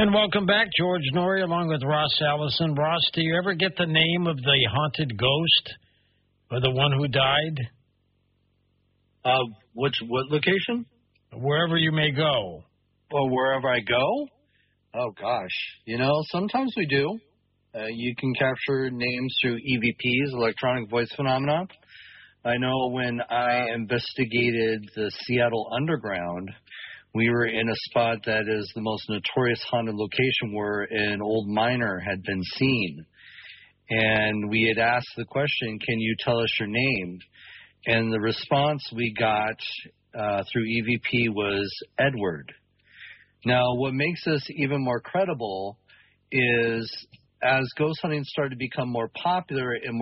And welcome back, George Norrie, along with Ross Allison. Ross, do you ever get the name of the haunted ghost or the one who died? What location? Wherever you may go. Well, wherever I go? Oh, gosh. Sometimes we do. You can capture names through EVPs, electronic voice phenomena. I know when I investigated the Seattle Underground, we were in a spot that is the most notorious haunted location where an old miner had been seen. And we had asked the question, can you tell us your name? And the response we got through EVP was Edward. Now, what makes this even more credible is as ghost hunting started to become more popular and